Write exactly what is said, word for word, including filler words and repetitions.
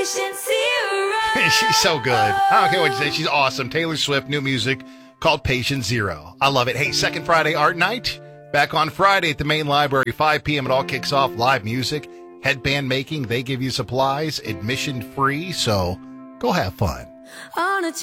Patient Zero. She's so good. I don't care what you say. She's awesome. Taylor Swift, new music called Patient Zero. I love it. Hey, Second Friday Art Night. Back on Friday at the main library, five p.m. It all kicks off. Live music, headband making. They give you supplies, admission free. So go have fun. On a